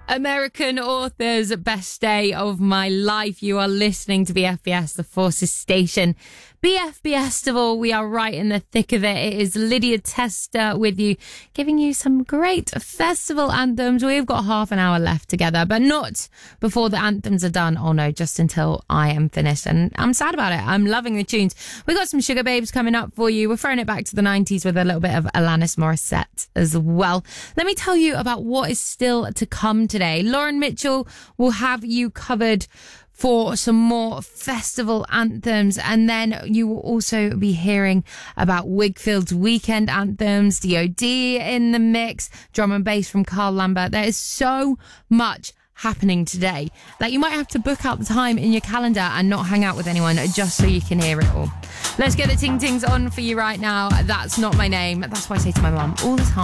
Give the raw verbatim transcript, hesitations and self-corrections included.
American Authors, Best Day of My Life. You are listening to B F B S, the Forces Station. B F B Festival, we are right in the thick of it. It is Lydia Tester with you, giving you some great festival anthems. We've got half an hour left together, but not before the anthems are done. Oh no, just until I am finished. And I'm sad about it. I'm loving the tunes. We've got some Sugar Babes coming up for you. We're throwing it back to the nineties with a little bit of Alanis Morissette as well. Let me tell you about what is still to come today. Lauren Mitchell will have you covered for some more festival anthems, and then you will also be hearing about Wigfield's weekend anthems, D O D in the mix, drum and bass from Carl Lambert. There is so much happening today that you might have to book out the time in your calendar and not hang out with anyone just so you can hear it all. Let's get the ting tings on for you right now. That's not my name. That's what I say to my mum all the time.